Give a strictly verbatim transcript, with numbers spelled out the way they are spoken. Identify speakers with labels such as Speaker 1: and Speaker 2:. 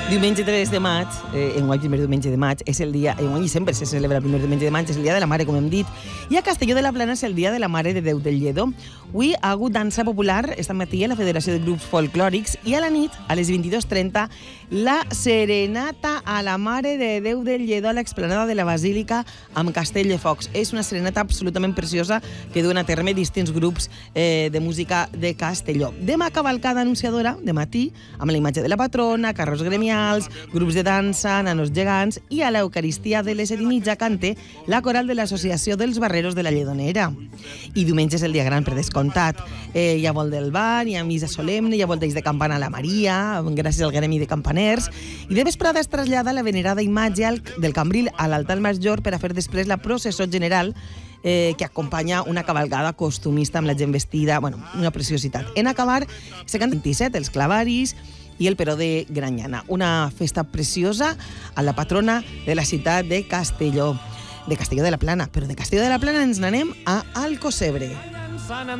Speaker 1: Diumenge tres de maig, eh, enguany primer diumenge de maig, és el dia, enguany sempre se celebra el primer diumenge de maig, és el dia de la Mare, com hem dit, i a Castelló de la Plana és el dia de la Mare de Déu del Lledó. Avui ha hagut dansa popular, esta matí a la Federació de Grups Folclòrics, i a la nit, a les vint-i-dues trenta, la serenata a la Mare de Déu del Lledó a l'explanada de la Basílica amb Castell de Focs. És una serenata absolutament preciosa que duen a terme distints grups eh, de música de Castelló. Demà cavalcada anunciadora, de matí, amb la imatge de la patrona, carros gremials, grups de dansa, nanos gegants, i a l'Eucaristia de les set i mitja cante la coral de l'Associació dels Barreros de la Lledonera. I diumenge és el dia gran per descomptat. Eh, hi ha vol del bar, hi ha missa solemne, hi ha volteig de campana a la Maria, gràcies al gremi de campaners, i de vesprada es trasllada la venerada imatge del Cambril a l'altar major per a fer després la processó general Eh, que acompanya una cavalgada costumista amb la gent vestida, bueno, una preciositat. En acabar, se canta vint-i-set, els clavaris i el Peró de Granyana. Una festa preciosa a la patrona de la ciutat de Castelló, de Castelló de la Plana. Però de Castelló de la Plana ens n'anem a Alcocebre.